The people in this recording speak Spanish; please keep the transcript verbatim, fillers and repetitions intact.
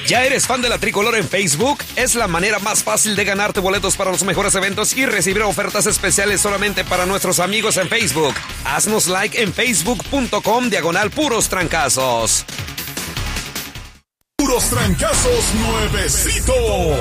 ¿Ya eres fan de la Tricolor en Facebook? Es la manera más fácil de ganarte boletos para los mejores eventos y recibir ofertas especiales solamente para nuestros amigos en Facebook. Haznos like en facebook.com diagonal puros trancazos. Puros trancazos nuevecito.